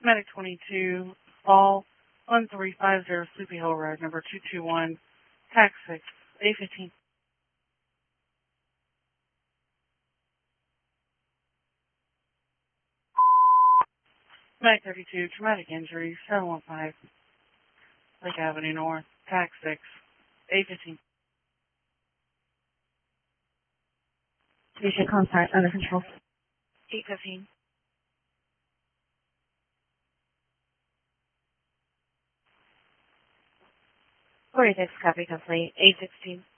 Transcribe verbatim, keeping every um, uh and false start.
Medic twenty-two, Fall, one three five zero, Sleepy Hill Road, number two two one, Tax six, A fifteen. Medic thirty-two, Traumatic Injury, seven one five, Lake Avenue North, Tax six, A fifteen. Patient contact under control. eight fifteen. forty-six, copy complete. eight sixteen.